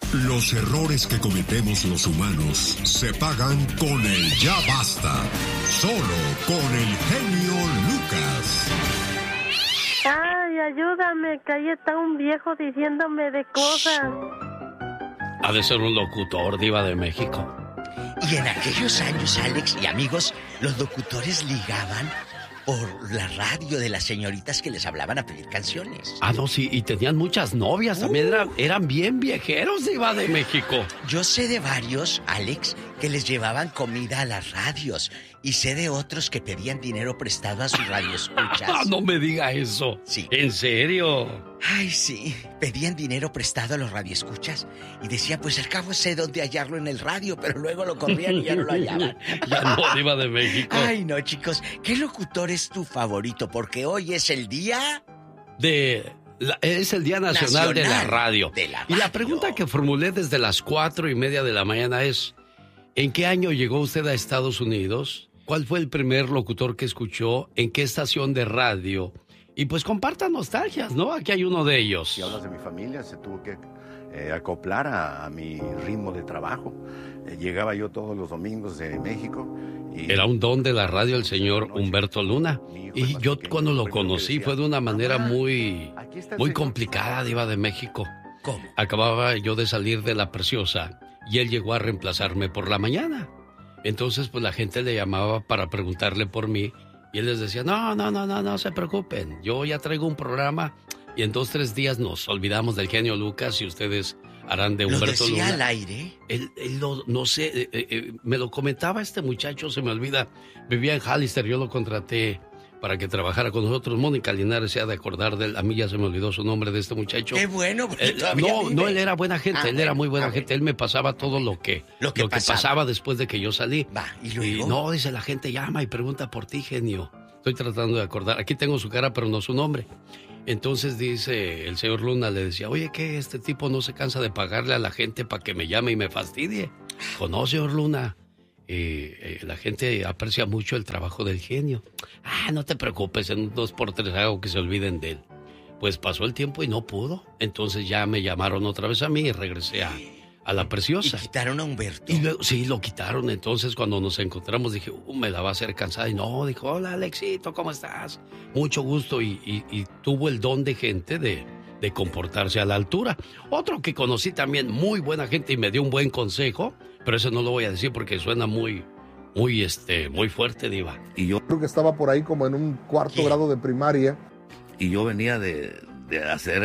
Los errores que cometemos los humanos se pagan con el ya basta. Solo con el genio Lucas. Ay, ayúdame, que ahí está un viejo diciéndome de cosas. Ha de ser un locutor, diva de México. Y en aquellos años, Alex y amigos, los locutores ligaban por la radio de las señoritas que les hablaban a pedir canciones. Ah, no, sí, y tenían muchas novias, también eran bien viejeros, diva de México. Yo sé de varios, Alex, que les llevaban comida a las radios. Y sé de otros que pedían dinero prestado a sus radioescuchas. No me diga eso. Sí. ¿En serio? Ay, sí. Pedían dinero prestado a los radioescuchas. Y decían, pues al cabo sé dónde hallarlo en el radio, pero luego lo corrían y ya no lo hallaban. Ya no, diva de México. Ay, no, chicos. ¿Qué locutor es tu favorito? Porque hoy es el día... Es el Día Nacional de la Radio. Y la radio. pregunta que formulé desde las 4:30 de la mañana es: ¿en qué año llegó usted a Estados Unidos? ¿Cuál fue el primer locutor que escuchó? ¿En qué estación de radio? Y pues compartan nostalgias, ¿no? Aquí hay uno de ellos. Si hablas de mi familia, se tuvo que acoplar a mi ritmo de trabajo. Llegaba yo todos los domingos de México. Y era un don de la radio el señor Humberto Luna. Y yo cuando lo conocí fue de una manera muy complicada, diva de México. ¿Cómo? Acababa yo de salir de La Preciosa y él llegó a reemplazarme por la mañana. Entonces, pues la gente le llamaba para preguntarle por mí y él les decía, no se preocupen, yo ya traigo un programa y en 2-3 días nos olvidamos del genio Lucas y ustedes harán de Humberto Luna. ¿Lo decía Luna. al aire? Él no sé, me lo comentaba este muchacho, se me olvida, vivía en Hollister, yo lo contraté para que trabajara con nosotros. Mónica Linares se ha de acordar de él. A mí ya se me olvidó su nombre de este muchacho. ¡Qué bueno! No, él era buena gente, él era muy buena gente. Él me pasaba todo lo que pasaba después de que yo salí. Va, ¿y luego? Y no, dice la gente, llama y pregunta por ti, genio. Estoy tratando de acordar. Aquí tengo su cara, pero no su nombre. Entonces dice el señor Luna, le decía, oye, que este tipo no se cansa de pagarle a la gente para que me llame y me fastidie. No, señor Luna. La gente aprecia mucho el trabajo del genio. No te preocupes, en 2x3 hago que se olviden de él. Pues pasó el tiempo y no pudo. Entonces ya me llamaron otra vez a mí y regresé a La Preciosa. ¿Y quitaron a Humberto? Y luego, sí, lo quitaron. Entonces cuando nos encontramos dije, me la va a hacer cansada. Y no, dijo, hola Alexito, ¿cómo estás? Mucho gusto. Y tuvo el don de gente de comportarse a la altura. Otro que conocí también, muy buena gente y me dio un buen consejo, pero eso no lo voy a decir porque suena muy fuerte, diva. Y yo creo que estaba por ahí como en un cuarto grado de primaria. Y yo venía de hacer